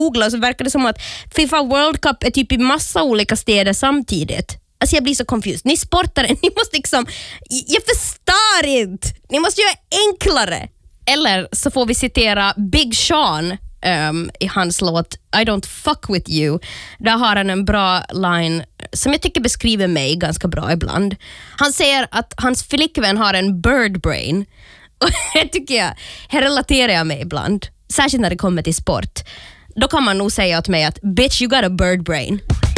googla så verkar det som att FIFA World Cup är typ i massa olika städer samtidigt. Alltså jag blir så confused. Ni sportare, ni måste liksom... Jag förstår inte. Ni måste göra enklare. Eller så får vi citera Big Sean i hans låt I don't fuck with you. Där har han en bra line som jag tycker beskriver mig ganska bra ibland. Han säger att hans flickvän har en bird brain. Och jag tycker här relaterar jag mig ibland. Särskilt när det kommer till sport. Då kan man nog säga åt mig att bitch, you got a bird brain.